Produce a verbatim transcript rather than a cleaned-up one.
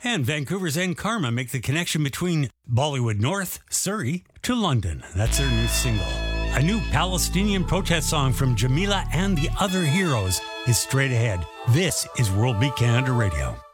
And Vancouver's N Karma make the connection between Bollywood North, Surrey, to London. That's their new single. A new Palestinian protest song from Jamila and the Other Heroes is straight ahead. This is World Beat Canada Radio.